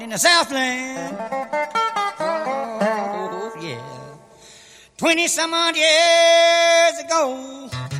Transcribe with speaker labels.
Speaker 1: in the Southland. Oh, yeah. 20 some odd years ago,